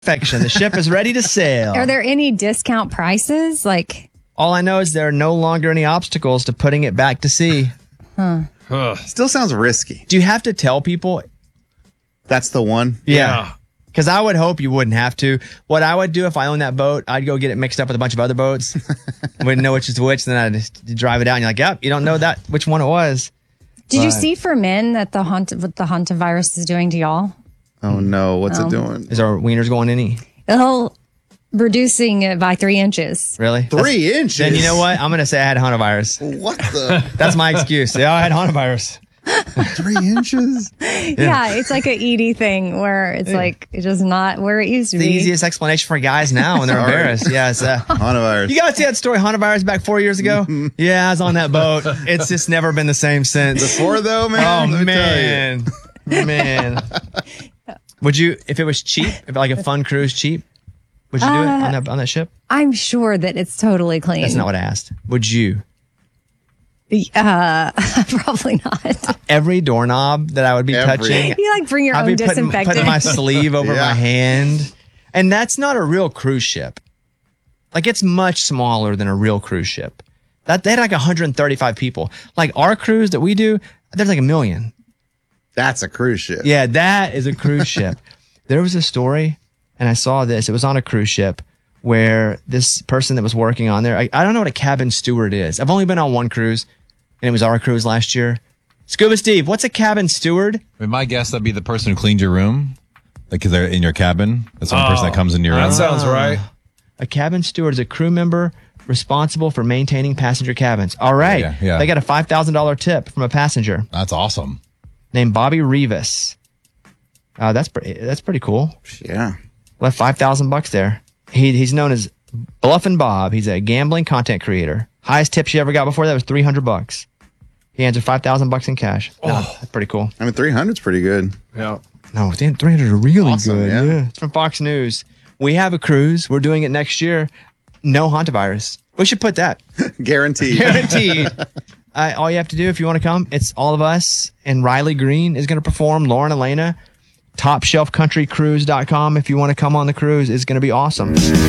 perfection. The ship is ready to sail. Are there any discount prices? Like, all I know is there are no longer any obstacles to putting it back to sea. Still sounds risky. Do you have to tell people? That's the one? Yeah. Because I would hope you wouldn't have to. What I would do if I owned that boat, I'd go get it mixed up with a bunch of other boats. Wouldn't know which is which. Then I'd just drive it out and you're like, yep, you don't know that which one it was. did you see for men that what the hantavirus is doing to y'all? Oh, no. What's it doing? Is our wieners going any? It'll reducing it by 3 inches. Really? 3 inches? Then you know what? I'm going to say I had hantavirus. What the? That's my excuse. Yeah, I had hantavirus. 3 inches? Yeah, it's like an ED thing where it's like it's just not where it used to The be. easiest explanation for guys now when they're embarrassed. Yeah, it's Hantavirus. You guys see that story, hantavirus, back 4 years ago? Yeah, I was on that boat. It's just never been the same since. Before, though, man? Oh, let me tell you. man. Would you, if it was cheap, if like a fun cruise cheap, would you do it on that ship? I'm sure that it's totally clean. That's not what I asked. Would you? Probably not. Every doorknob that I would be touching, You like bring your I'd own be disinfectant. putting my sleeve over Yeah. my hand. And that's not a real cruise ship. Like, it's much smaller than a real cruise ship. They had like 135 people. Like our cruise that we do, there's like 1 million. That's a cruise ship. Yeah, that is a cruise ship. There was a story, and I saw this. It was on a cruise ship where this person that was working on there, I don't know what a cabin steward is. I've only been on one cruise, and it was our cruise last year. Scuba Steve, what's a cabin steward? I mean, my guess that'd be the person who cleaned your room, like they're in your cabin. That's the only person that comes in your room. That sounds right. A cabin steward is a crew member responsible for maintaining passenger cabins. All right. Yeah. They got a $5,000 tip from a passenger That's awesome. named Bobby Rivas. That's pretty cool. Yeah. Left $5,000 there. He's known as Bluffin' Bob. He's a gambling content creator. Highest tip she ever got before that was $300. He answered $5,000 in cash. That's pretty cool. I mean, 300's pretty good. Yeah. No, 300 is really Awesome, good. yeah. It's from Fox News. We have a cruise. We're doing it next year. No hantavirus. We should put that. Guaranteed. Guaranteed. All you have to do if you want to come, it's all of us. And Riley Green is going to perform. Lauren Elena. TopShelfCountryCruise.com if you want to come on the cruise. It's going to be awesome.